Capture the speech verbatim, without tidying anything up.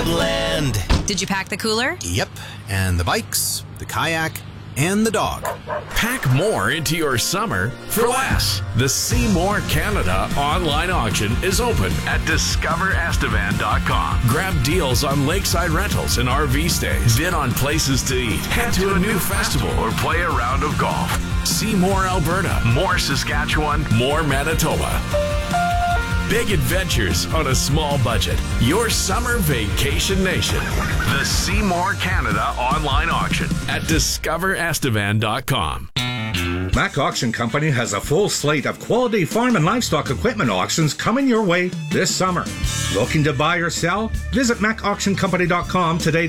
Newfoundland. Did you pack the cooler? Yep, and the bikes, the kayak, and the dog. Pack more into your summer for less. The Seymour Canada online auction is open at discover estevan dot com. Grab deals on lakeside rentals and R V stays. Bid on places to eat. Head to a new festival or play a round of golf. See more Alberta, more Saskatchewan, more Manitoba. Big adventures on a small budget. Your summer vacation nation. The Seymour Canada online auction at discover estevan dot com. Mac Auction Company has a full slate of quality farm and livestock equipment auctions coming your way this summer. Looking to buy or sell? Visit mac auction company dot com today